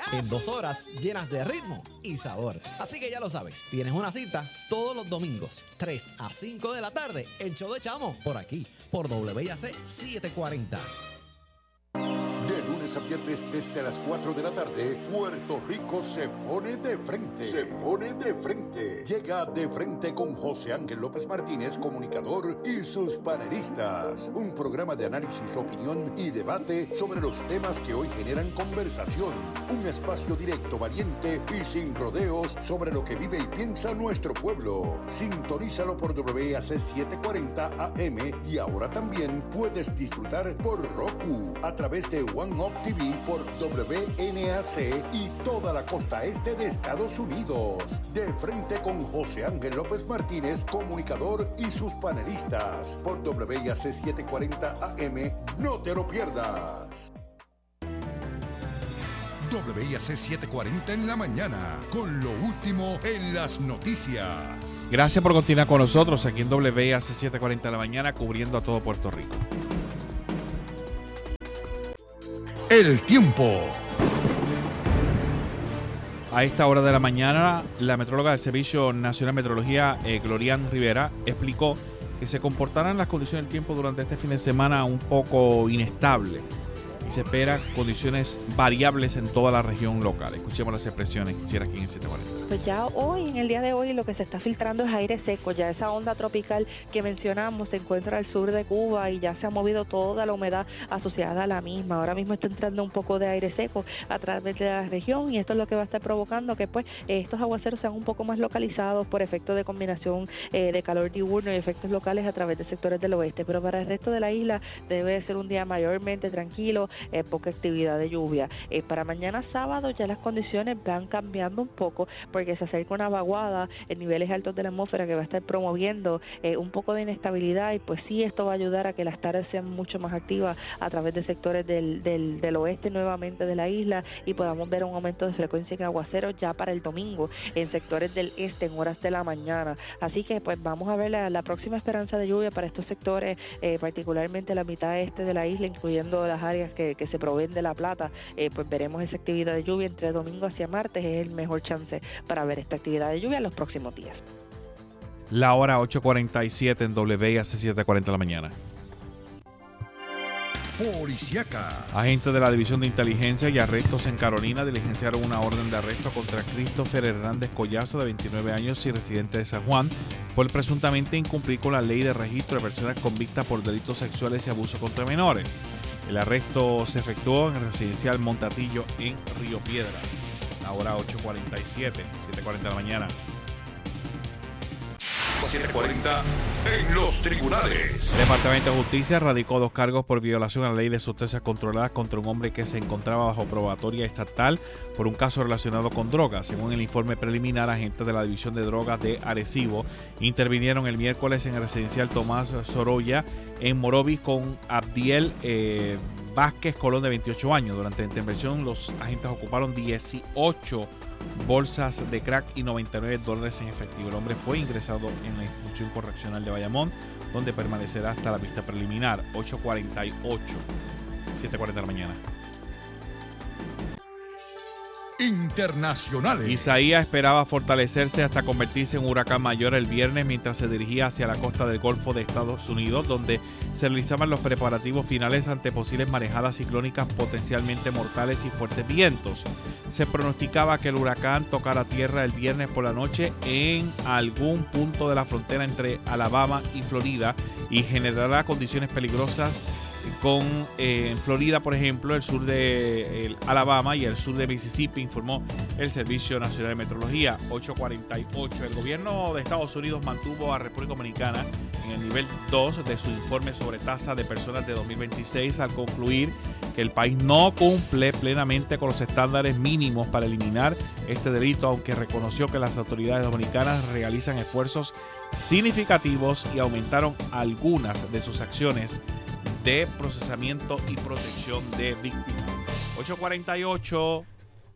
en 2 horas llenas de ritmo y sabor. Así que ya lo sabes, tienes una cita todos los domingos, 3 a 5 de la tarde, el show de Chamo, por aquí, por WIAC 740. De lunes a viernes desde las 4 de la tarde, Puerto Rico se pone de frente. Se pone de frente. Llega De Frente con José Ángel López Martínez, comunicador, y sus panelistas. Un programa de análisis, opinión y debate sobre los temas que hoy generan conversación. Un espacio directo, valiente y sin rodeos sobre lo que vive y piensa nuestro pueblo. Sintonízalo por WIAC 740 AM y ahora también puedes disfrutar por Roku a través de One Up TV por WNAC y toda la costa este de Estados Unidos. De Frente con José Ángel López Martínez, comunicador, y sus panelistas por WIAC 740 AM. No te lo pierdas. WIAC 740 en la mañana, con lo último en las noticias. Gracias por continuar con nosotros aquí en WIAC 740 en la mañana, cubriendo a todo Puerto Rico. El tiempo. A esta hora de la mañana, la metróloga del Servicio Nacional de Meteorología, Glorian Rivera, explicó que se comportarán las condiciones del tiempo durante este fin de semana un poco inestables y se esperan condiciones variables en toda la región local. Escuchemos las expresiones que hiciera aquí en 740. Pues ya hoy, en el día de hoy, lo que se está filtrando es aire seco. Ya esa onda tropical que mencionamos se encuentra al sur de Cuba y ya se ha movido toda la humedad asociada a la misma. Ahora mismo está entrando un poco de aire seco a través de la región y esto es lo que va a estar provocando que pues estos aguaceros sean un poco más localizados por efecto de combinación de calor diurno y efectos locales a través de sectores del oeste. Pero para el resto de la isla debe ser un día mayormente tranquilo, poca actividad de lluvia. Para mañana sábado ya las condiciones van cambiando un poco porque se acerca una vaguada en niveles altos de la atmósfera que va a estar promoviendo un poco de inestabilidad y pues sí, esto va a ayudar a que las tardes sean mucho más activas a través de sectores del oeste nuevamente de la isla y podamos ver un aumento de frecuencia en aguaceros ya para el domingo en sectores del este en horas de la mañana. Así que pues vamos a ver la próxima esperanza de lluvia para estos sectores, particularmente la mitad este de la isla, incluyendo las áreas que se proveen de La Plata. Pues veremos esa actividad de lluvia entre domingo hacia martes, es el mejor chance para ver esta actividad de lluvia en los próximos días. La hora 8:47 en WIAC 740 de la mañana. Policíacas. Agentes de la División de Inteligencia y Arrestos en Carolina diligenciaron una orden de arresto contra Christopher Hernández Collazo, de 29 años y residente de San Juan, por presuntamente incumplir con la ley de registro de personas convictas por delitos sexuales y abuso contra menores. El arresto se efectuó en el residencial Montatillo en Río Piedra. Ahora 8:47, 7:40 de la mañana. 740 en los tribunales. El Departamento de Justicia radicó 2 cargos por violación a la ley de sustancias controladas contra un hombre que se encontraba bajo probatoria estatal por un caso relacionado con drogas. Según el informe preliminar, agentes de la División de Drogas de Arecibo intervinieron el miércoles en el residencial Tomás Sorolla en Morovis con Abdiel Vázquez Colón, de 28 años. Durante la intervención, los agentes ocuparon 18 bolsas de crack y $99 en efectivo. El hombre fue ingresado en la institución correccional de Bayamón, donde permanecerá hasta la vista preliminar. 8:48, 7:40 de la mañana. Internacionales. Isaías esperaba fortalecerse hasta convertirse en un huracán mayor el viernes mientras se dirigía hacia la costa del Golfo de Estados Unidos, donde se realizaban los preparativos finales ante posibles marejadas ciclónicas potencialmente mortales y fuertes vientos. Se pronosticaba que el huracán tocara tierra el viernes por la noche en algún punto de la frontera entre Alabama y Florida y generará condiciones peligrosas en Florida, por ejemplo, el sur de Alabama y el sur de Mississippi, informó el Servicio Nacional de Meteorología. 8:48. El gobierno de Estados Unidos mantuvo a República Dominicana en el nivel 2 de su informe sobre tasa de personas de 2026 al concluir que el país no cumple plenamente con los estándares mínimos para eliminar este delito, aunque reconoció que las autoridades dominicanas realizan esfuerzos significativos y aumentaron algunas de sus acciones de procesamiento y protección de víctimas. 8:48,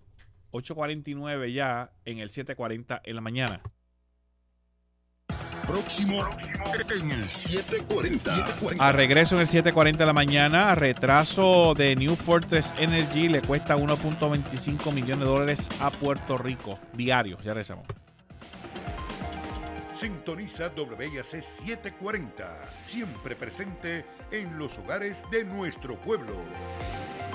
8:49 ya en el 7:40 en la mañana. próximo en el 740. A regreso en el 7:40 de la mañana, retraso de New Fortress Energy le cuesta $1.25 millones a Puerto Rico diario. Ya regresamos. Sintoniza WIAC 740, siempre presente en los hogares de nuestro pueblo.